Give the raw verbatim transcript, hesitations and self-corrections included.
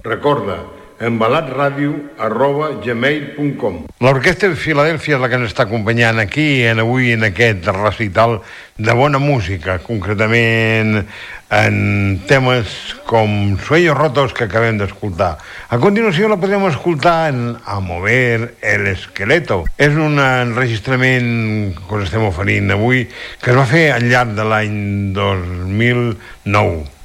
Recorda, embalatradio arroba gmail punt com. L'Orquestra de Filadèlfia és la que ens està acompanyant aquí en avui en aquest recital de bona música, concretament en temes com Sueños Rotos que acabem d'escoltar. A continuació la podrem escoltar en A Mover el Esqueleto. És un enregistrament que us estem oferint avui que es va fer al llarg de l'any dos mil nou.